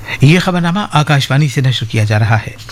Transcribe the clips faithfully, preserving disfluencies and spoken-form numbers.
ये खबरनामा आकाशवाणी से नशर किया जा रहा है।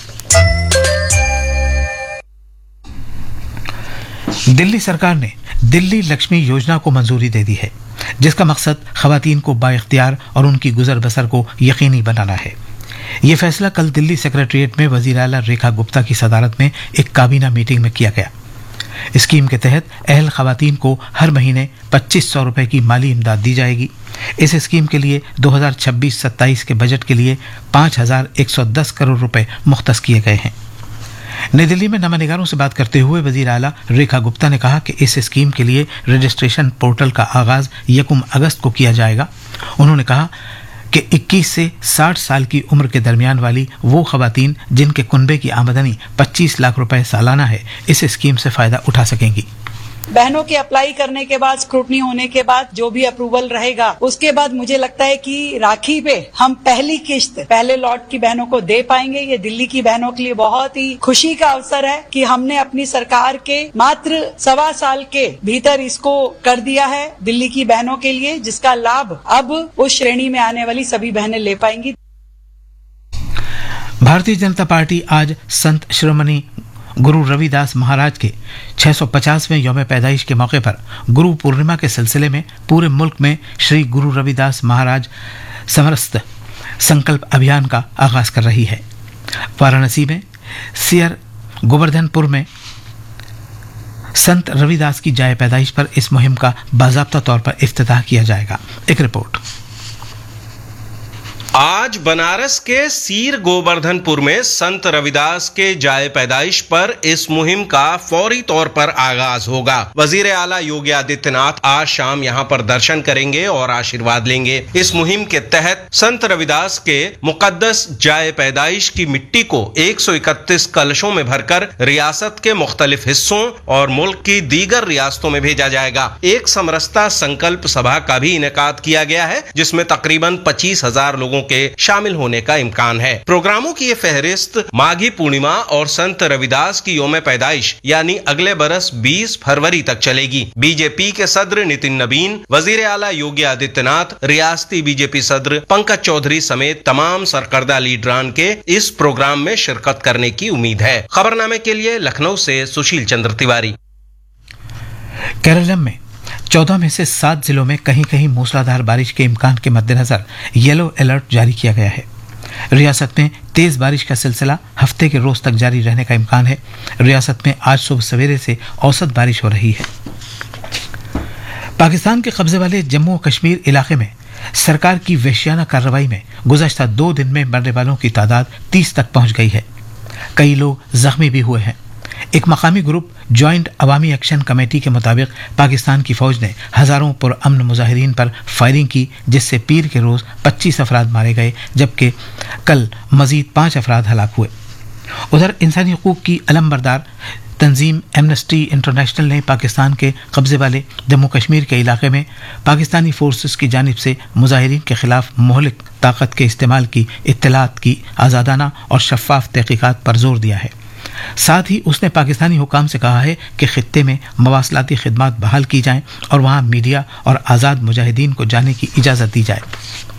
दिल्ली सरकार ने दिल्ली लक्ष्मी योजना को मंजूरी दे दी है, जिसका मकसद खवातीन को बाइख्तियार और उनकी गुजर बसर को यकीनी बनाना है। ये फैसला कल दिल्ली सेक्रेटेरिएट में वजीर आला रेखा गुप्ता की सदारत में एक काबीना मीटिंग में किया गया। स्कीम के तहत अहल खवातीन को हर महीने पच्चीस सौ रुपए की माली इमदाद दी जाएगी। इस स्कीम के लिए दो हज़ार छब्बीस सत्ताईस के बजट के लिए पाँच हजार एक सौ दस करोड़ रुपए मुख्तस किए गए हैं। नई दिल्ली में नवानिगारों से बात करते हुए वजीर आला रेखा गुप्ता ने कहा कि इस स्कीम के लिए रजिस्ट्रेशन पोर्टल का आगाज यकम अगस्त को किया जाएगा। उन्होंने कहा कि इक्कीस से साठ साल की उम्र के दरमियान वाली वो खवातीन जिनके कुनबे की आमदनी पच्चीस लाख रुपए सालाना है, इस स्कीम से फायदा उठा सकेंगी। बहनों के अप्लाई करने के बाद, स्क्रूटनी होने के बाद जो भी अप्रूवल रहेगा, उसके बाद मुझे लगता है कि राखी पे हम पहली किश्त पहले लॉट की बहनों को दे पाएंगे। ये दिल्ली की बहनों के लिए बहुत ही खुशी का अवसर है कि हमने अपनी सरकार के मात्र सवा साल के भीतर इसको कर दिया है दिल्ली की बहनों के लिए, जिसका लाभ अब उस श्रेणी में आने वाली सभी बहनें ले पाएंगी। भारतीय जनता पार्टी आज संत शिरोमणि गुरु रविदास महाराज के छह सौ पचासवें यौम पैदाइश के मौके पर गुरु पूर्णिमा के सिलसिले में पूरे मुल्क में श्री गुरु रविदास महाराज समरस्त संकल्प अभियान का आगाज कर रही है। वाराणसी में सियर गोवर्धनपुर में संत रविदास की जाए पैदाइश पर इस मुहिम का बाज़ाब्ता तौर पर इफ्तिताह किया जाएगा। एक रिपोर्ट। आज बनारस के सीर गोवर्धनपुर में संत रविदास के जाए पैदाइश पर इस मुहिम का फौरी तौर पर आगाज होगा। वजीर आला योगी आदित्यनाथ आज शाम यहां पर दर्शन करेंगे और आशीर्वाद लेंगे। इस मुहिम के तहत संत रविदास के मुकद्दस जाए पैदाइश की मिट्टी को एक सौ इकतीस कलशों में भरकर रियासत के मुख्तलिफ हिस्सों और मुल्क की दीगर रियासतों में भेजा जाएगा। एक समरसता संकल्प सभा का भी इनेकाद किया गया है, जिसमें तकरीबन पच्चीस हजार लोगों के शामिल होने का इम्कान है। प्रोग्रामों की ये फहरिस्त माघी पूर्णिमा और संत रविदास की यौम पैदाइश यानी अगले बरस बीस फरवरी तक चलेगी। बीजेपी के सदर नितिन नबीन, वजीर आला योगी आदित्यनाथ, रियासती बीजेपी सदर पंकज चौधरी समेत तमाम सरकर्दा लीडरान के इस प्रोग्राम में शिरकत करने की उम्मीद है। खबरनामे के लिए लखनऊ से सुशील चंद्र तिवारी। केरलम में चौदह में से सात जिलों में कहीं कहीं मूसलाधार बारिश के इम्कान के मद्देनजर येलो अलर्ट जारी किया गया है। रियासत में तेज बारिश का सिलसिला हफ्ते के रोज तक जारी रहने का इम्कान है। रियासत में आज सुबह सवेरे से औसत बारिश हो रही है। पाकिस्तान के कब्जे वाले जम्मू और कश्मीर इलाके में सरकार की वहशियाना कार्रवाई में गुज़श्ता दो दिन में मरने वालों की तादाद तीस तक पहुंच गई है। कई लोग जख्मी भी हुए हैं। एक मकामी ग्रुप ज्वाइंट अवामी एक्शन कमेटी के मुताबिक पाकिस्तान की फौज ने हजारों पुरअमन मुजाहिरीन पर फायरिंग की, जिससे पीर के रोज पच्चीस अफराद मारे गए, जबकि कल मजीद पांच अफराद हलाक हुए। उधर इंसानी हकूक की अलमबरदार तंजीम एमनेस्टी इंटरनेशनल ने पाकिस्तान के कब्जे वाले जम्मू कश्मीर के इलाके में पाकिस्तानी फोर्सेस की जानिब से मुजाहिरीन के खिलाफ मोहलिक ताकत के इस्तेमाल की इत्तलात की आज़ादाना और शफाफ तहकीकात पर जोर दिया है। साथ ही उसने पाकिस्तानी हुकाम से कहा है कि खित्ते में मवासलाती खिदमात बहाल की जाएं और वहां मीडिया और आज़ाद मुजाहिदीन को जाने की इजाज़त दी जाए।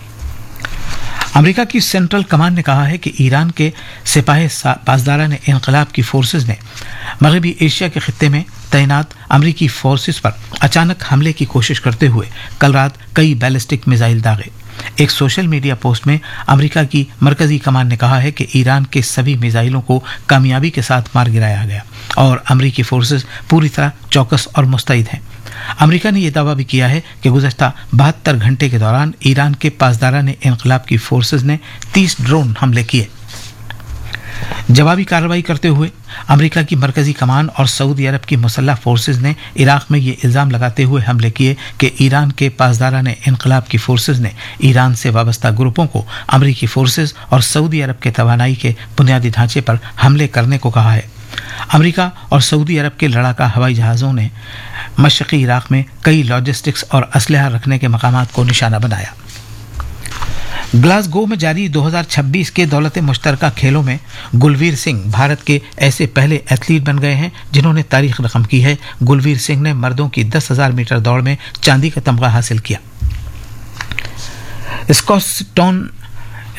अमेरिका की सेंट्रल कमांड ने कहा है कि ईरान के सिपाही पासदारान इनकलाब की फोर्सेस ने मगरबी एशिया के खित्ते में तैनात अमेरिकी फोर्सेस पर अचानक हमले की कोशिश करते हुए कल रात कई बैलिस्टिक मिसाइल दागे। एक सोशल मीडिया पोस्ट में अमेरिका की मरकजी कमान ने कहा है कि ईरान के सभी मिसाइलों को कामयाबी के साथ मार गिराया गया और अमेरिकी फोर्सेस पूरी तरह चौकस और मुस्तैद हैं। अमेरिका ने यह दावा भी किया है कि गुज़श्ता बहत्तर घंटे के दौरान ईरान के पासदारान इनकलाब की फोर्सेस ने तीस ड्रोन हमले किए। जवाबी कार्रवाई करते हुए अमेरिका की मरकजी कमान और सऊदी अरब की मुसल्लह फोर्सेस ने इराक में ये इल्ज़ाम लगाते हुए हमले किए कि ईरान के पासदारान इनकलाब की फोर्सेस ने ईरान से वाबस्ता ग्रुपों को अमेरिकी फोर्सेस और सऊदी अरब के तवानाई के बुनियादी ढांचे पर हमले करने को कहा है। अमेरिका और सऊदी अरब के लड़ाका हवाई जहाज़ों ने मशरक़ी इराक में कई लॉजिस्टिक्स और असलहा रखने के मकामात को निशाना बनाया। ग्लासगो में जारी दो हज़ार छब्बीस के दौलत मुश्तरका खेलों में गुलवीर सिंह भारत के ऐसे पहले एथलीट बन गए हैं जिन्होंने तारीख रकम की है। गुलवीर सिंह ने मर्दों की दस हज़ार मीटर दौड़ में चांदी का तमगा हासिल किया। स्कॉटस्टोन